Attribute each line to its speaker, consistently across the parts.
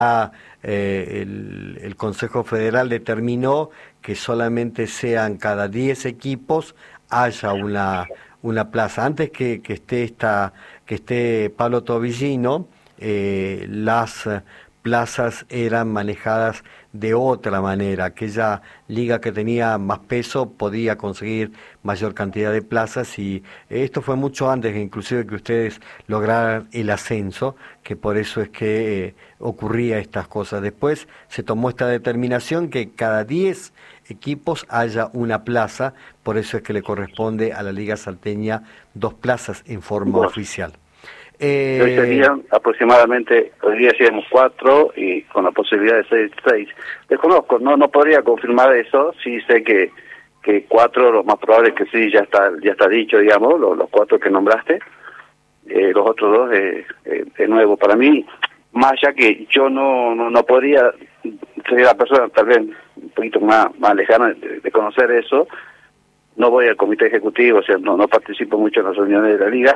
Speaker 1: el Consejo Federal determinó que solamente sean cada 10 equipos haya una plaza. Antes que esté Pablo Tobillino, las plazas eran manejadas de otra manera. Aquella liga que tenía más peso podía conseguir mayor cantidad de plazas y esto fue mucho antes inclusive que ustedes lograran el ascenso, que por eso es que ocurría estas cosas. Después se tomó esta determinación que cada 10 equipos haya una plaza, por eso es que le corresponde a la Liga Salteña 2 plazas en forma
Speaker 2: Dos.
Speaker 1: oficial.
Speaker 2: Hoy serían aproximadamente, hoy día seríamos 4 y con la posibilidad de ser 6. Desconozco, no podría confirmar eso, sí sé que 4, lo más probable es que sí, ya está dicho, digamos, los 4 que nombraste, los otros 2 de nuevo. Para mí, más allá que yo no podría, sería la persona tal vez un poquito más lejana de conocer eso, no voy al comité ejecutivo, o sea, no participo mucho en las reuniones de la liga,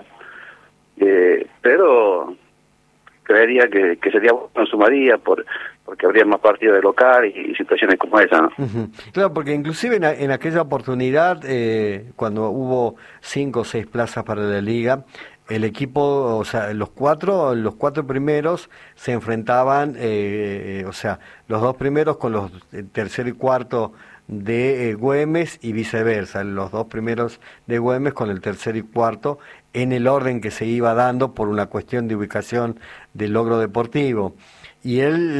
Speaker 2: pero creería que sería bueno, sumaría porque habría más partidos de local y situaciones como esa, ¿no?
Speaker 1: Ujú. Claro, porque inclusive en aquella oportunidad, cuando hubo 5 o 6 plazas para la liga, el equipo, o sea, los cuatro primeros se enfrentaban, o sea, los 2 primeros con los tercero y cuarto de Güemes y viceversa, los 2 primeros de Güemes con el tercero y cuarto en el orden que se iba dando por una cuestión de ubicación del logro deportivo. Y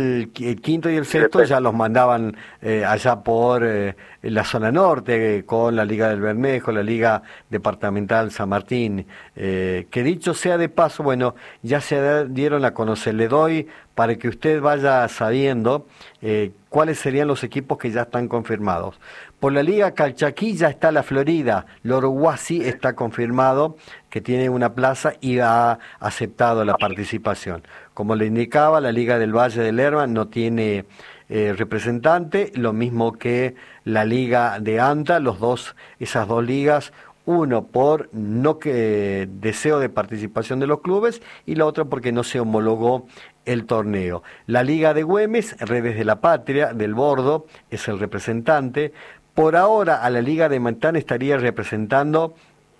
Speaker 1: el quinto y el sexto ya los mandaban allá por la zona norte, con la Liga del Bermejo, la Liga Departamental San Martín. Que dicho sea de paso, bueno, ya se dieron a conocer. Le doy para que usted vaya sabiendo cuáles serían los equipos que ya están confirmados. Por la Liga Calchaquí ya está la Florida, Lorohuasi está confirmado que tiene una plaza y ha aceptado la participación. Como le indicaba, la Liga del Valle del Lerma no tiene representante, lo mismo que la Liga de Anta, esas dos ligas, uno por no que deseo de participación de los clubes y la otra porque no se homologó el torneo. La Liga de Güemes, Redes de la Patria, del Bordo, es el representante. Por ahora a la Liga de Metán estaría representando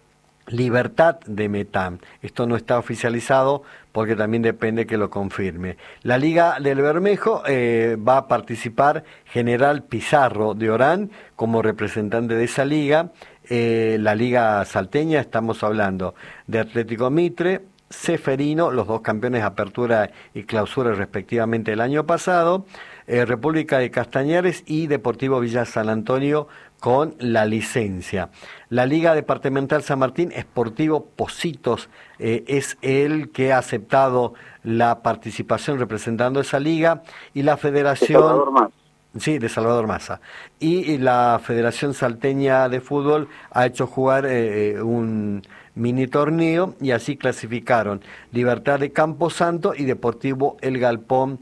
Speaker 1: Libertad de Metán. Esto no está oficializado porque también depende que lo confirme. La Liga del Bermejo va a participar General Pizarro de Orán como representante de esa liga. La Liga Salteña, estamos hablando de Atlético Mitre, Ceferino, los 2 campeones de apertura y clausura respectivamente el año pasado, República de Castañares y Deportivo Villa San Antonio con la licencia. La Liga Departamental San Martín, Sportivo Pocitos, es el que ha aceptado la participación representando esa liga y la Federación... Sí, de Salvador Massa. Y la Federación Salteña de Fútbol ha hecho jugar un mini torneo y así clasificaron Libertad de Camposanto y Deportivo El Galpón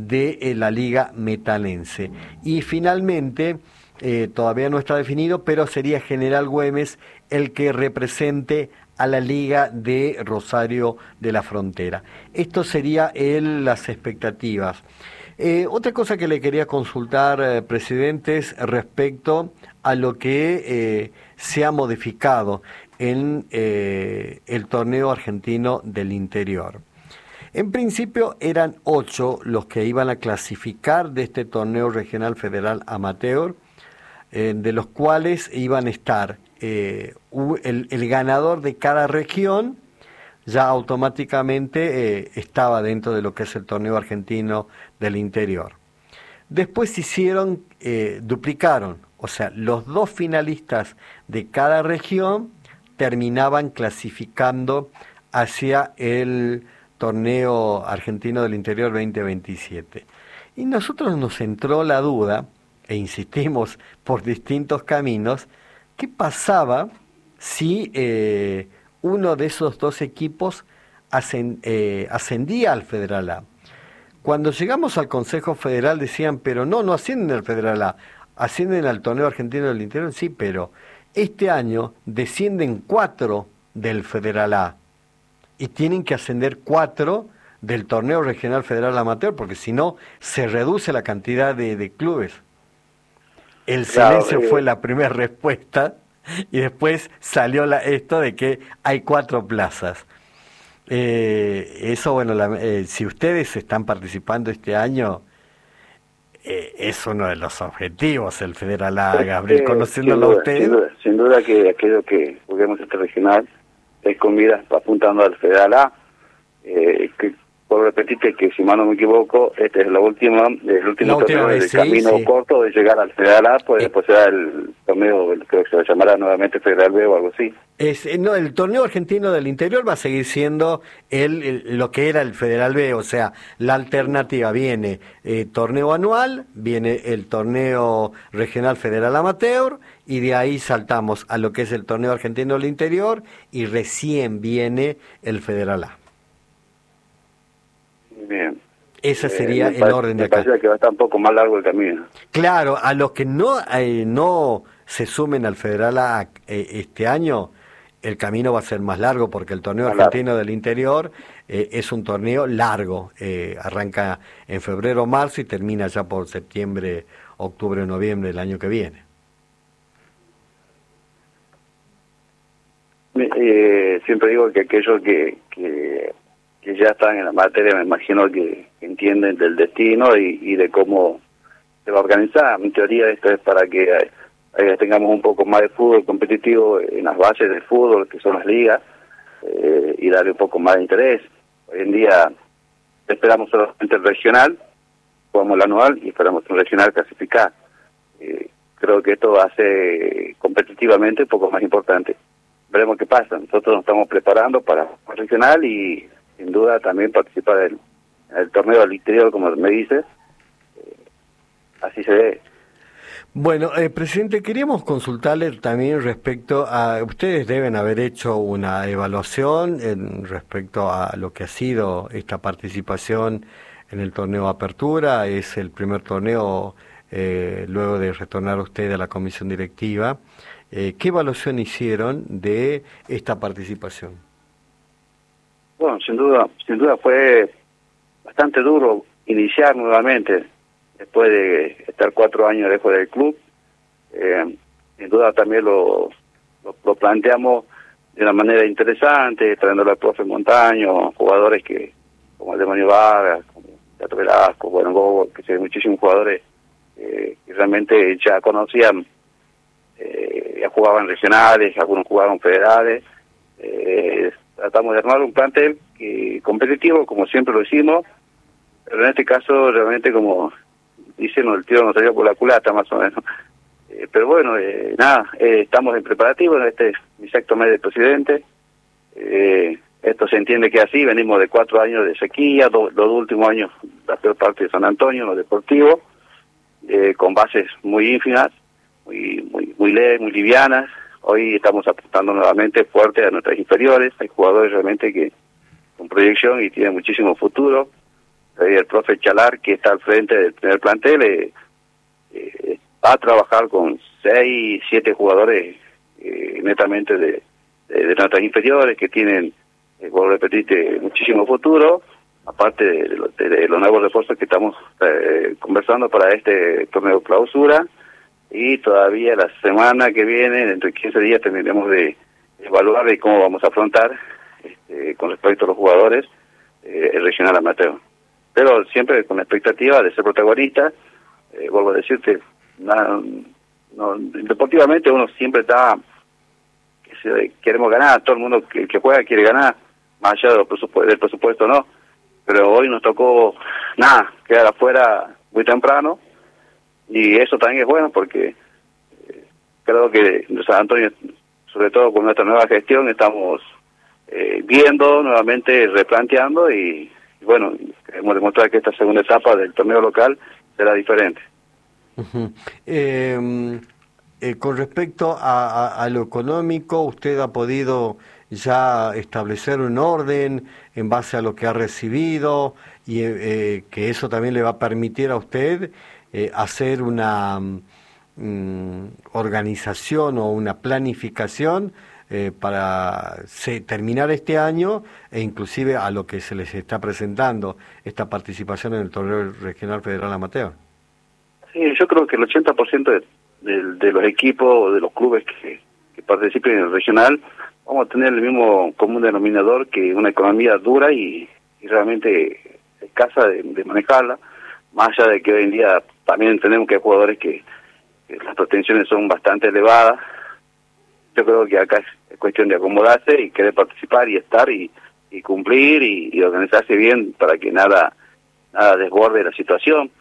Speaker 1: de la Liga Metanense. Y finalmente, todavía no está definido, pero sería General Güemes el que represente a la Liga de Rosario de la Frontera. Esto sería las expectativas. Otra cosa que le quería consultar, presidente, es respecto a lo que se ha modificado en el torneo argentino del interior. En principio eran 8 los que iban a clasificar de este torneo regional federal amateur, de los cuales iban a estar el ganador de cada región, ya automáticamente estaba dentro de lo que es el torneo argentino del interior. Después duplicaron, o sea, los 2 finalistas de cada región terminaban clasificando hacia el torneo argentino del interior 2027. Y nosotros nos entró la duda, e insistimos por distintos caminos, ¿qué pasaba si uno de esos 2 equipos ascendía al Federal A? Cuando llegamos al Consejo Federal decían, pero no ascienden al Federal A, ascienden al torneo argentino del interior, sí, pero este año descienden 4 del Federal A y tienen que ascender 4 del torneo regional federal amateur, porque si no, se reduce la cantidad de clubes. El
Speaker 2: Claro,
Speaker 1: silencio fue la primera respuesta y después salió esto de que hay 4 plazas. Eso, bueno, si ustedes están participando este año, es uno de los objetivos, el Federal A, Gabriel, conociéndolo a usted.
Speaker 2: Sin duda que aquello que juguemos este regional es con miras apuntando al Federal A. Que, por repetirte que si mal no me equivoco, este es el último torneo del camino corto de llegar al Federal A, pues después será el torneo, creo que se llamará nuevamente Federal B o algo así.
Speaker 1: No, el torneo argentino del interior va a seguir siendo lo que era el Federal B, o sea, la alternativa viene torneo anual, viene el torneo regional federal amateur, y de ahí saltamos a lo que es el torneo argentino del interior, y recién viene el Federal A.
Speaker 2: Bien.
Speaker 1: Ese sería el orden de acá.
Speaker 2: Me parece que va a estar un poco más largo el camino.
Speaker 1: Claro, a los que no se sumen al Federal A este año, el camino va a ser más largo, porque el torneo argentino del interior es un torneo largo. Arranca en febrero, marzo y termina ya por septiembre, octubre, noviembre del año que viene.
Speaker 2: Siempre digo que aquellos que ya están en la materia, me imagino que entienden del destino y de cómo se va a organizar. En teoría esto es para que tengamos un poco más de fútbol competitivo en las bases del fútbol, que son las ligas, y darle un poco más de interés. Hoy en día esperamos solamente el regional, jugamos el anual y esperamos un regional clasificar. Creo que esto hace competitivamente un poco más importante. Veremos qué pasa. Nosotros nos estamos preparando para el regional y sin duda también participar en el torneo del interior, como me dices. Así se ve.
Speaker 1: Bueno, presidente, queríamos consultarle también respecto a... Ustedes deben haber hecho una evaluación respecto a lo que ha sido esta participación en el torneo Apertura. Es el primer torneo luego de retornar usted a la comisión directiva. ¿Qué evaluación hicieron de esta participación?
Speaker 2: Bueno, sin duda fue bastante duro iniciar nuevamente después de estar 4 años lejos del club. Sin duda también lo planteamos de una manera interesante, trayéndole al profe Montaño, jugadores como el Demonio Vargas, como Teatro Velasco, bueno, Gobo, que son muchísimos jugadores que realmente ya conocían, ya jugaban regionales, algunos jugaban federales. Tratamos de armar un plantel competitivo, como siempre lo hicimos, pero en este caso realmente, como dicen, el tiro nos salió por la culata más o menos. Pero bueno, estamos en preparativos en mi sexto mes de presidente. Esto se entiende que así, venimos de 4 años de sequía, los últimos años la peor parte de San Antonio, lo deportivo, con bases muy ínfimas, muy leves, muy livianas. Hoy estamos apuntando nuevamente fuerte a nuestras inferiores. Hay jugadores realmente que con proyección y tienen muchísimo futuro. El profe Chalar, que está al frente del primer plantel, va a trabajar con 6, 7 jugadores netamente de nuestras inferiores, que tienen, por repetirte, muchísimo futuro, aparte de los nuevos refuerzos que estamos conversando para este torneo clausura. Y todavía la semana que viene, dentro de 15 días, tendremos de evaluar de cómo vamos a afrontar con respecto a los jugadores el regional amateur. Pero siempre con la expectativa de ser protagonista. Vuelvo a decirte, deportivamente uno siempre está, queremos ganar, todo el mundo que juega quiere ganar, más allá del presupuesto no, pero hoy nos tocó quedar afuera muy temprano, y eso también es bueno porque creo que en San Antonio, sobre todo con nuestra nueva gestión, estamos viendo nuevamente, replanteando y bueno, queremos demostrar que esta segunda etapa del torneo local será diferente.
Speaker 1: Uh-huh. Con respecto a lo económico, ¿usted ha podido ya establecer un orden en base a lo que ha recibido y que eso también le va a permitir a usted hacer una organización o una planificación para terminar este año e inclusive a lo que se les está presentando esta participación en el torneo regional federal amateur.
Speaker 2: Sí, yo creo que el 80% de los equipos, de los clubes que participen en el regional, vamos a tener el mismo común denominador, que una economía dura y realmente escasa de manejarla, más allá de que hoy en día también tenemos que hay jugadores que las pretensiones son bastante elevadas. Yo creo que acá es cuestión de acomodarse y querer participar y estar y cumplir y organizarse bien para que nada desborde la situación.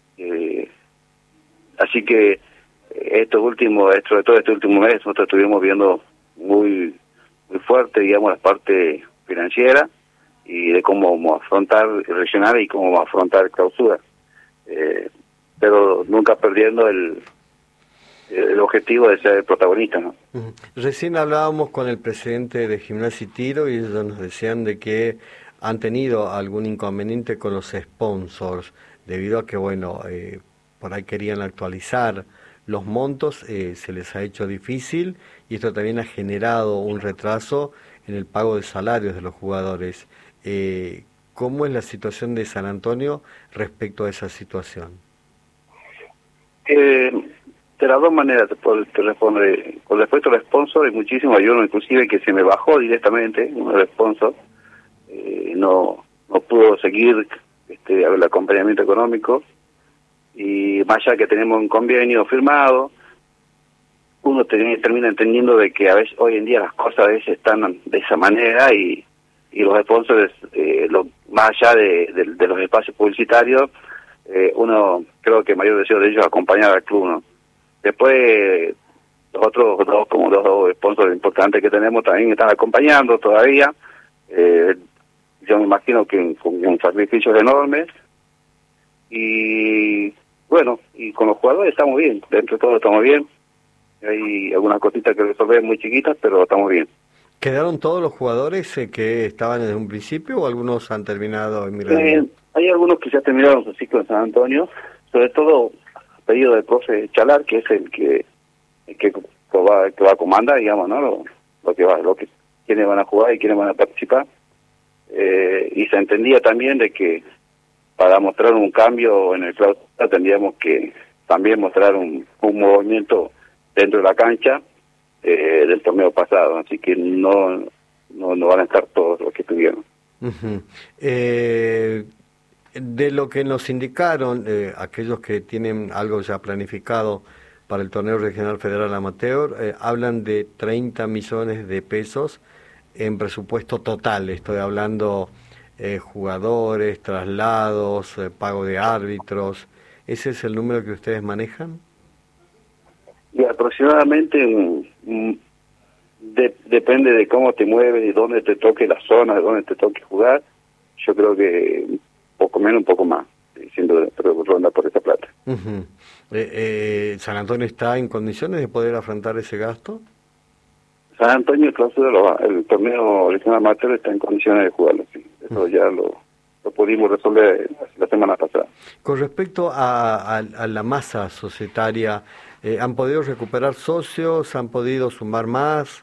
Speaker 2: Así que sobre todo este último mes, nosotros estuvimos viendo muy fuerte, digamos, la parte financiera y de cómo vamos a afrontar el regional y cómo vamos a afrontar el clausura. Pero nunca perdiendo el objetivo de ser protagonista, ¿no?
Speaker 1: Recién hablábamos con el presidente de Gimnasia y Tiro y ellos nos decían de que han tenido algún inconveniente con los sponsors, debido a que, bueno, por ahí querían actualizar los montos, se les ha hecho difícil y esto también ha generado un retraso en el pago de salarios de los jugadores. ¿Cómo es la situación de San Antonio respecto a esa situación?
Speaker 2: De las dos maneras te responde. Con respecto al sponsor, hay muchísimo, hay uno inclusive que se me bajó directamente, uno del sponsor, no pudo seguir el acompañamiento económico, y más allá que tenemos un convenio firmado, uno termina entendiendo de que a veces hoy en día las cosas a veces están de esa manera y los sponsors, más allá de los espacios publicitarios, uno creo que el mayor deseo de ellos es acompañar al club, ¿no? Después los otros dos sponsors importantes que tenemos también están acompañando todavía, yo me imagino que con sacrificios enormes, y bueno, y con los jugadores estamos bien, dentro de todo estamos bien. Hay algunas cositas que resolver muy chiquitas, pero estamos bien.
Speaker 1: ¿Quedaron todos los jugadores que estaban desde un principio o algunos han terminado emigrando?
Speaker 2: Hay algunos que ya terminaron su ciclo en San Antonio, sobre todo a pedido del profe Chalar, que es el que va a comandar, digamos, ¿no? Quiénes van a jugar y quiénes van a participar. Y se entendía también de que para mostrar un cambio en el clausura tendríamos que también mostrar un movimiento dentro de la cancha del torneo pasado, así que no van a estar todos los que estuvieron.
Speaker 1: De lo que nos indicaron aquellos que tienen algo ya planificado para el torneo regional federal amateur, hablan de 30 millones de pesos en presupuesto total. Estoy hablando jugadores, traslados, pago de árbitros. ¿Ese es el número que ustedes manejan?
Speaker 2: Y aproximadamente depende de cómo te mueves y dónde te toque la zona, de dónde te toque jugar. Yo creo que un poco menos, un poco más, siendo ronda por esa plata.
Speaker 1: ¿San Antonio está en condiciones de poder afrontar ese gasto?
Speaker 2: San Antonio, el torneo regional amateur está en condiciones de jugarlo, sí. Eso ya lo pudimos resolver la semana pasada.
Speaker 1: Con respecto a la masa societaria, ¿han podido recuperar socios? ¿Han podido sumar más?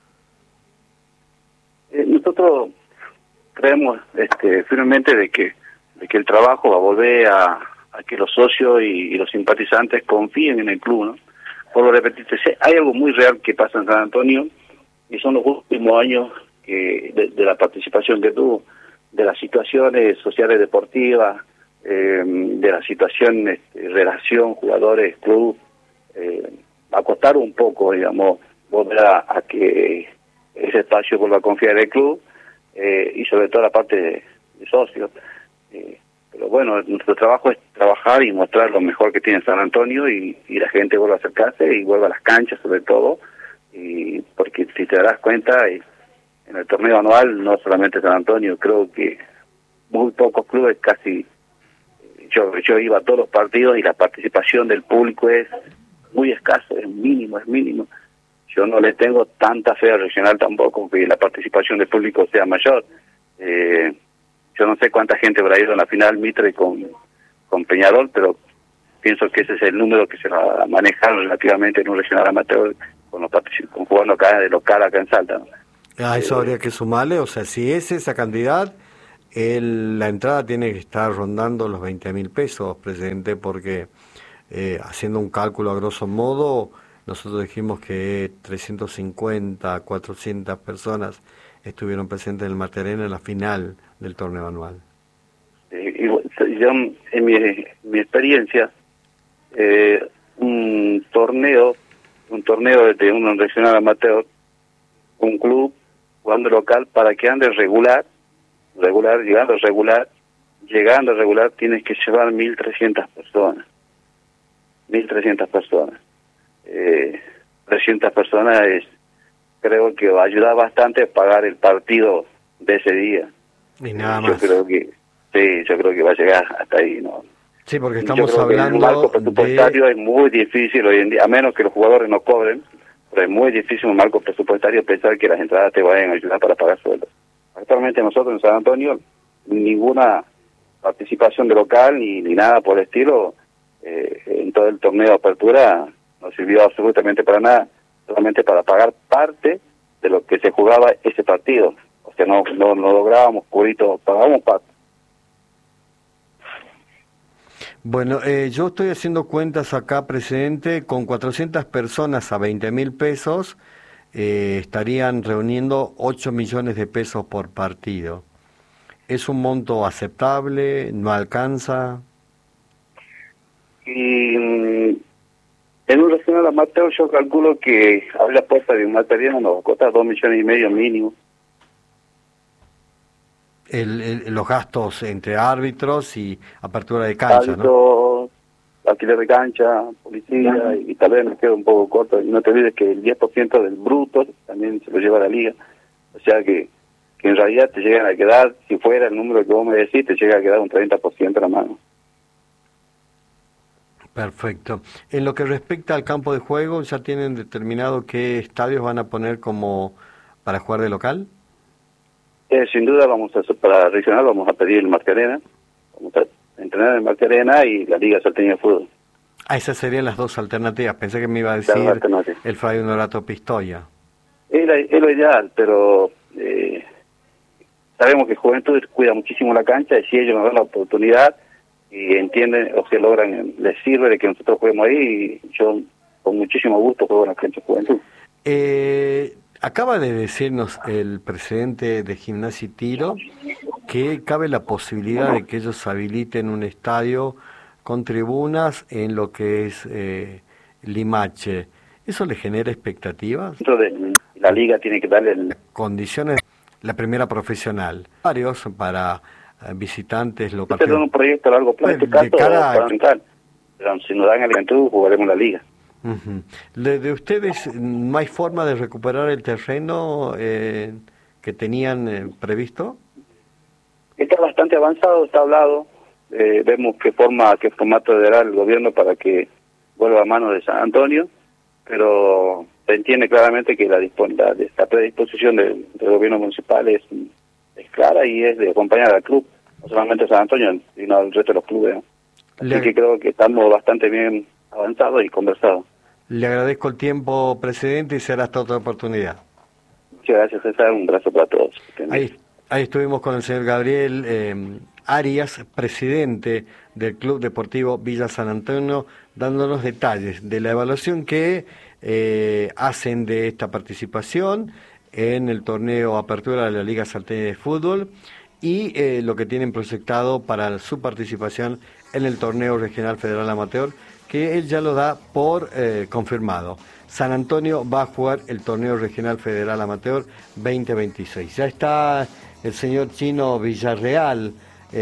Speaker 2: Nosotros creemos firmemente de que el trabajo va a volver a que los socios y los simpatizantes confíen en el club, ¿no? Por lo repetirte, hay algo muy real que pasa en San Antonio, y son los últimos años de la participación que tuvo, de las situaciones sociales deportivas, de la situación, relación, jugadores, club, va a costar un poco, digamos, volver a que ese espacio vuelva a confiar en el club, y sobre todo la parte de socios. Pero bueno, nuestro trabajo es trabajar y mostrar lo mejor que tiene San Antonio y la gente vuelva a acercarse y vuelva a las canchas sobre todo, y porque si te darás cuenta, en el torneo anual, no solamente San Antonio, creo que muy pocos clubes, casi yo iba a todos los partidos y la participación del público es muy escaso, es mínimo. Yo no le tengo tanta fe al regional tampoco, que la participación del público sea mayor. Yo no sé cuánta gente habrá ido en la final Mitre con Peñarol, pero pienso que ese es el número que se va a manejar relativamente en un regional amateur con jugando acá de local acá en Salta, ¿no?
Speaker 1: A eso habría que sumarle, o sea, si es esa cantidad, la entrada tiene que estar rondando los 20.000 pesos, presidente, porque haciendo un cálculo a grosso modo, nosotros dijimos que 350, 400 personas estuvieron presentes en el Martirena en la final del torneo anual.
Speaker 2: Yo, en mi experiencia, un torneo de un regional amateur, un club jugando local, para que ande llegando regular, tienes que llevar 1.300 personas. 1.300 personas. 300 personas creo que va a ayudar bastante a pagar el partido de ese día.
Speaker 1: Y nada más.
Speaker 2: Yo creo que va a llegar hasta ahí, ¿no?
Speaker 1: Sí, porque estamos hablando
Speaker 2: el marco presupuestario es muy difícil hoy en día, a menos que los jugadores no cobren, pero es muy difícil un marco presupuestario pensar que las entradas te vayan a ayudar para pagar sueldos. Actualmente nosotros en San Antonio, ninguna participación de local ni nada por el estilo, en todo el torneo de apertura no sirvió absolutamente para nada, solamente para pagar parte de lo que se jugaba ese partido. O sea, no lográbamos cubrir todo, pagábamos parte.
Speaker 1: Bueno, yo estoy haciendo cuentas acá, presidente, con 400 personas a 20.000 pesos, estarían reuniendo 8 millones de pesos por partido. ¿Es un monto aceptable? ¿No alcanza?
Speaker 2: Y en un regional amateur yo calculo que a la puesta de un material nos costó 2,5 millones mínimo.
Speaker 1: Los gastos entre árbitros y apertura de cancha,
Speaker 2: ¿no? Alquiler de cancha, policía, y tal vez me quedo un poco corto. Y no te olvides que el 10% del bruto también se lo lleva la liga. O sea que en realidad te llegan a quedar, si fuera el número que vos me decís, te llega a quedar un 30% a la mano.
Speaker 1: Perfecto. En lo que respecta al campo de juego, ¿ya tienen determinado qué estadios van a poner como para jugar de local?
Speaker 2: Sin duda para regional vamos a pedir el Martirena, vamos a entrenar el Martirena y la Liga Salteña de Fútbol.
Speaker 1: Esas serían las dos alternativas. Pensé que me iba a decir el Fray Honorato Pistoia.
Speaker 2: Es lo ideal, pero sabemos que Juventud cuida muchísimo la cancha, y si ellos nos dan la oportunidad y entienden o se logran, les sirve de que nosotros juguemos ahí, y yo con muchísimo gusto juego en la cancha de Juventud.
Speaker 1: Acaba de decirnos el presidente de Gimnasia y Tiro que cabe la posibilidad de que ellos habiliten un estadio con tribunas en lo que es Limache. ¿Eso le genera expectativas?
Speaker 2: Dentro de la liga tiene que darle
Speaker 1: condiciones, la primera profesional, varios para visitantes locales.
Speaker 2: Este es un proyecto a largo plazo, pero si nos dan el Juventud jugaremos la liga.
Speaker 1: ¿De ustedes no hay forma de recuperar el terreno que tenían previsto?
Speaker 2: Está bastante avanzado, está hablado. Vemos qué formato dará el gobierno para que vuelva a manos de San Antonio, pero se entiende claramente que la predisposición del gobierno municipal es clara y es de acompañar al club, no solamente a San Antonio, sino al resto de los clubes, ¿no? Así que creo que estamos bastante bien avanzados y conversados.
Speaker 1: Le agradezco el tiempo, presidente, y será hasta otra oportunidad.
Speaker 2: Muchas gracias, César. Un abrazo para todos.
Speaker 1: Ahí estuvimos con el señor Gabriel Arias, presidente del Club Deportivo Villa San Antonio, dándonos detalles de la evaluación que hacen de esta participación en el torneo Apertura de la Liga Salteña de Fútbol y lo que tienen proyectado para su participación en el torneo regional federal amateur, que él ya lo da por confirmado. San Antonio va a jugar el torneo regional federal amateur 2026. Ya está el señor Chino Villarreal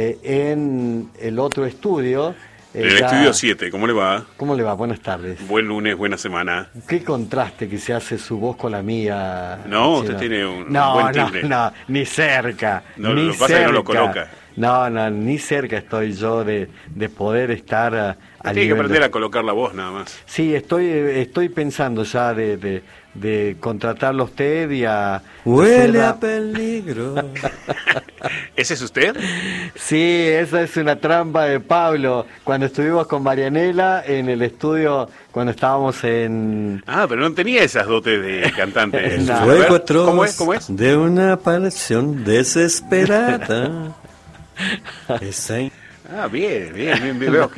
Speaker 1: en el otro estudio.
Speaker 3: En el estudio 7, ¿cómo le va?
Speaker 1: ¿Cómo le va? Buenas tardes.
Speaker 3: Buen lunes, buena semana.
Speaker 1: Qué contraste que se hace su voz con la mía.
Speaker 3: No,
Speaker 1: Chino.
Speaker 3: usted tiene un buen timbre.
Speaker 1: No, ni cerca.
Speaker 3: No,
Speaker 1: ni
Speaker 3: lo que pasa es que no lo coloca.
Speaker 1: No, ni cerca estoy yo de poder estar al
Speaker 3: Tiene que aprender a colocar la voz nada más.
Speaker 1: Sí, estoy pensando ya de contratarlo a usted y a...
Speaker 4: Huele a peligro.
Speaker 3: ¿Ese es usted?
Speaker 1: Sí, esa es una trampa de Pablo. Cuando estuvimos con Marianela en el estudio, cuando estábamos en...
Speaker 3: Ah, pero no tenía esas dotes de cantante.
Speaker 1: No.
Speaker 4: Fuego atroz
Speaker 3: ¿Cómo es?
Speaker 4: de una pasión desesperada. Esa
Speaker 3: Ah, bien, veo